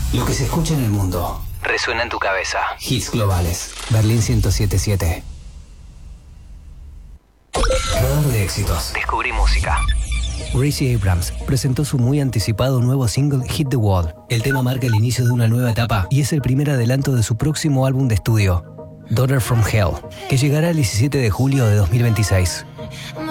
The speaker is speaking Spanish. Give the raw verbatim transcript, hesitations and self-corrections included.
Lo que se escucha en el mundo resuena en tu cabeza. Hits globales. Berlín ciento siete punto siete. Radar de éxitos. Descubrí música. Gracie Abrams presentó su muy anticipado nuevo single Hit the Wall. El tema marca el inicio de una nueva etapa y es el primer adelanto de su próximo álbum de estudio, Daughter from Hell, que llegará el diecisiete de julio de dos mil veintiséis.